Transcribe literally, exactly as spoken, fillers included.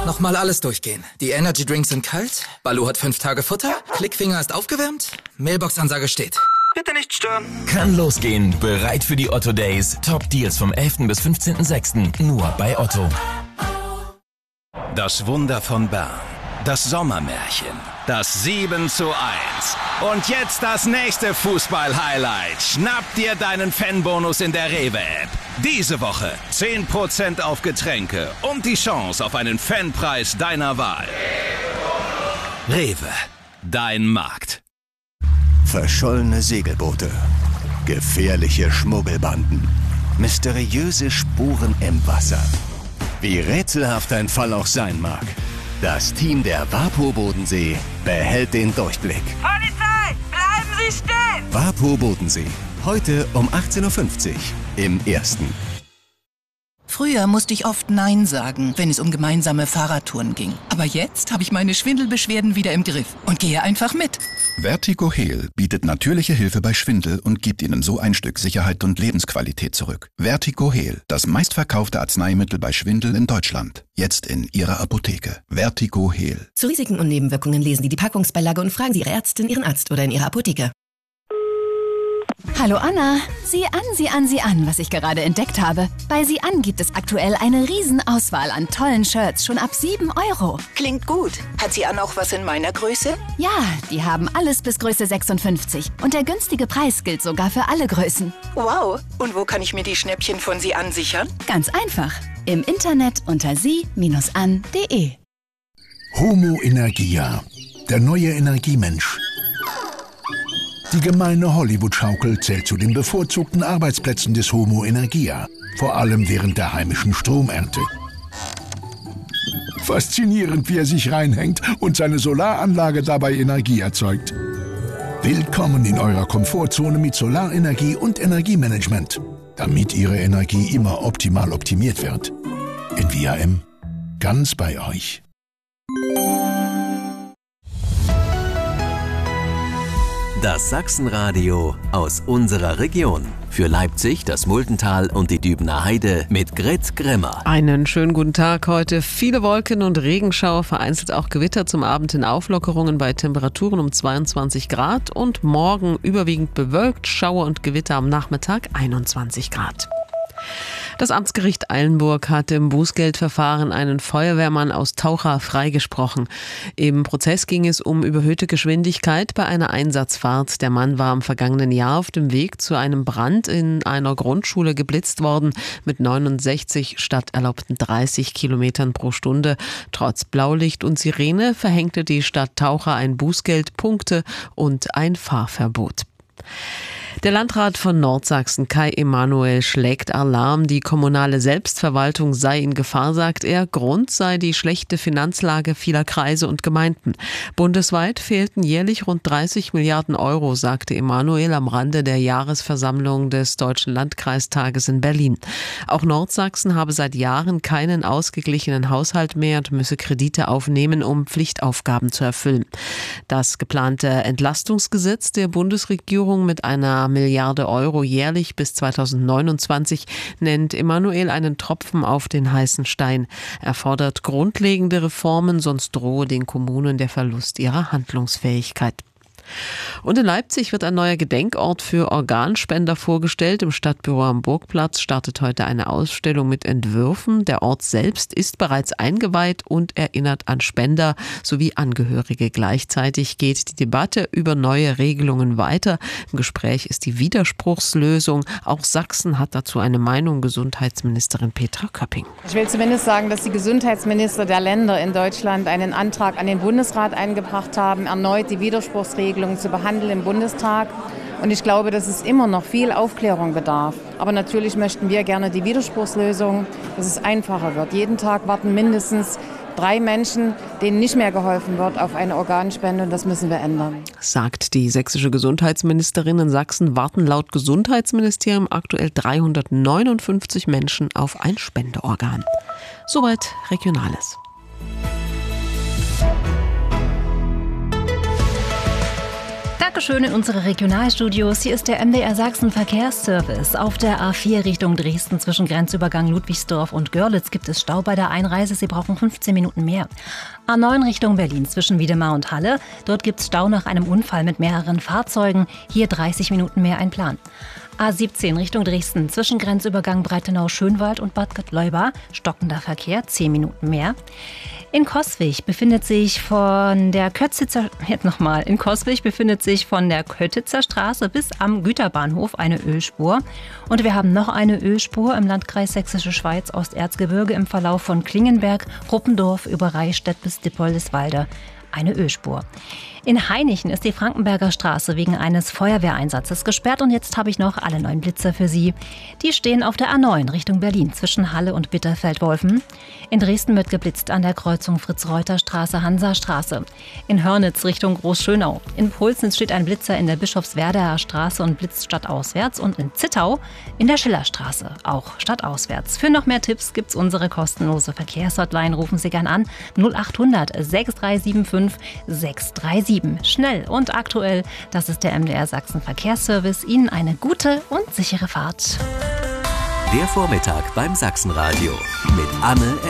Nochmal alles durchgehen. Die Energy Drinks sind kalt, Balu hat fünf Tage Futter, Klickfinger ist aufgewärmt, Mailbox-Ansage steht. Bitte nicht stören. Kann losgehen. Bereit für die Otto Days. Top Deals vom elften bis fünfzehnten sechsten Nur bei Otto. Das Wunder von Bern. Das Sommermärchen. Das sieben zu eins. Und jetzt das nächste Fußball-Highlight. Schnapp dir deinen Fanbonus in der Rewe-App. Diese Woche zehn Prozent auf Getränke und die Chance auf einen Fanpreis deiner Wahl. Rewe. Dein Markt. Verschollene Segelboote, gefährliche Schmuggelbanden, mysteriöse Spuren im Wasser. Wie rätselhaft ein Fall auch sein mag, das Team der WaPo Bodensee behält den Durchblick. Polizei, bleiben Sie stehen! WaPo Bodensee, heute um achtzehn Uhr fünfzig im Ersten. Früher musste ich oft Nein sagen, wenn es um gemeinsame Fahrradtouren ging. Aber jetzt habe ich meine Schwindelbeschwerden wieder im Griff und gehe einfach mit. Vertigo Heal bietet natürliche Hilfe bei Schwindel und gibt Ihnen so ein Stück Sicherheit und Lebensqualität zurück. Vertigo Heal, das meistverkaufte Arzneimittel bei Schwindel in Deutschland. Jetzt in Ihrer Apotheke. Vertigo Heal. Zu Risiken und Nebenwirkungen lesen Sie die Packungsbeilage und fragen Sie Ihre Ärztin, Ihren Arzt oder in Ihrer Apotheke. Hallo Anna, sieh an, sieh an, sieh an, was ich gerade entdeckt habe. Bei Sieh an gibt es aktuell eine Riesenauswahl an tollen Shirts, schon ab sieben Euro. Klingt gut. Hat sie an auch was in meiner Größe? Ja, die haben alles bis Größe sechsundfünfzig. Und der günstige Preis gilt sogar für alle Größen. Wow. Und wo kann ich mir die Schnäppchen von Sie an sichern? Ganz einfach. Im Internet unter sie Bindestrich an Punkt de. Homo Energia, der neue Energiemensch. Die gemeine Hollywood-Schaukel zählt zu den bevorzugten Arbeitsplätzen des Homo Energia, vor allem während der heimischen Stromernte. Faszinierend, wie er sich reinhängt und seine Solaranlage dabei Energie erzeugt. Willkommen in eurer Komfortzone mit Solarenergie und Energiemanagement, damit Ihre Energie immer optimal optimiert wird. In V A M, ganz bei euch. Das Sachsenradio aus unserer Region. Für Leipzig, das Muldental und die Dübener Heide mit Grit Grimmer. Einen schönen guten Tag heute. Viele Wolken und Regenschauer, vereinzelt auch Gewitter zum Abend hin Auflockerungen bei Temperaturen um zweiundzwanzig Grad und morgen überwiegend bewölkt, Schauer und Gewitter am Nachmittag einundzwanzig Grad. Das Amtsgericht Eilenburg hat im Bußgeldverfahren einen Feuerwehrmann aus Taucha freigesprochen. Im Prozess ging es um überhöhte Geschwindigkeit bei einer Einsatzfahrt. Der Mann war im vergangenen Jahr auf dem Weg zu einem Brand in einer Grundschule geblitzt worden mit neunundsechzig statt erlaubten dreißig Kilometern pro Stunde. Trotz Blaulicht und Sirene verhängte die Stadt Taucha ein Bußgeld, Punkte und ein Fahrverbot. Der Landrat von Nordsachsen, Kai Emanuel, schlägt Alarm. Die kommunale Selbstverwaltung sei in Gefahr, sagt er. Grund sei die schlechte Finanzlage vieler Kreise und Gemeinden. Bundesweit fehlten jährlich rund dreißig Milliarden Euro, sagte Emanuel am Rande der Jahresversammlung des Deutschen Landkreistages in Berlin. Auch Nordsachsen habe seit Jahren keinen ausgeglichenen Haushalt mehr und müsse Kredite aufnehmen, um Pflichtaufgaben zu erfüllen. Das geplante Entlastungsgesetz der Bundesregierung mit einer Milliarde Euro jährlich bis zweitausendneunundzwanzig nennt Emanuel einen Tropfen auf den heißen Stein. Er fordert grundlegende Reformen, sonst drohe den Kommunen der Verlust ihrer Handlungsfähigkeit. Und in Leipzig wird ein neuer Gedenkort für Organspender vorgestellt. Im Stadtbüro am Burgplatz startet heute eine Ausstellung mit Entwürfen. Der Ort selbst ist bereits eingeweiht und erinnert an Spender sowie Angehörige. Gleichzeitig geht die Debatte über neue Regelungen weiter. Im Gespräch ist die Widerspruchslösung. Auch Sachsen hat dazu eine Meinung. Gesundheitsministerin Petra Köpping. Ich will zumindest sagen, dass die Gesundheitsminister der Länder in Deutschland einen Antrag an den Bundesrat eingebracht haben, erneut die Widerspruchsregelung zu behandeln im Bundestag. Und ich glaube, dass es immer noch viel Aufklärung bedarf. Aber natürlich möchten wir gerne die Widerspruchslösung, dass es einfacher wird. Jeden Tag warten mindestens drei Menschen, denen nicht mehr geholfen wird, auf eine Organspende. Und das müssen wir ändern. Sagt die sächsische Gesundheitsministerin. In Sachsen warten laut Gesundheitsministerium aktuell dreihundertneunundfünfzig Menschen auf ein Spendeorgan. Soweit Regionales. Wunderschön in unsere Regionalstudios. Hier ist der M D R Sachsen Verkehrsservice. Auf der A vier Richtung Dresden zwischen Grenzübergang Ludwigsdorf und Görlitz gibt es Stau bei der Einreise. Sie brauchen fünfzehn Minuten mehr. A neun Richtung Berlin zwischen Wiedemar und Halle. Dort gibt es Stau nach einem Unfall mit mehreren Fahrzeugen. Hier dreißig Minuten mehr Einplan. A siebzehn Richtung Dresden zwischen Grenzübergang Breitenau-Schönwald und Bad Gottleuba. Stockender Verkehr, zehn Minuten mehr. In Coswig befindet sich von der Kötzitzer, jetzt nochmal, in Coswig befindet sich von der Köttitzer Straße bis am Güterbahnhof eine Ölspur. Und wir haben noch eine Ölspur im Landkreis Sächsische Schweiz, Osterzgebirge im Verlauf von Klingenberg, Ruppendorf über Reichstätt bis Dippoldiswalde. Eine Ölspur. In Hainichen ist die Frankenberger Straße wegen eines Feuerwehreinsatzes gesperrt. Und jetzt habe ich noch alle neun Blitzer für Sie. Die stehen auf der A neun Richtung Berlin zwischen Halle und Bitterfeld-Wolfen. In Dresden wird geblitzt an der Kreuzung Fritz-Reuter-Straße, Hansa-Straße. In Hörnitz Richtung Großschönau. In Pulsnitz steht ein Blitzer in der Bischofswerdaer Straße und blitzt stadtauswärts. Und in Zittau in der Schillerstraße, auch stadtauswärts. Für noch mehr Tipps gibt's unsere kostenlose Verkehrshotline. Rufen Sie gern an null acht hundert sechs drei sieben fünf sechs drei sieben. Schnell und aktuell, das ist der M D R Sachsen Verkehrsservice. Ihnen eine gute und sichere Fahrt. Der Vormittag beim Sachsenradio mit Anne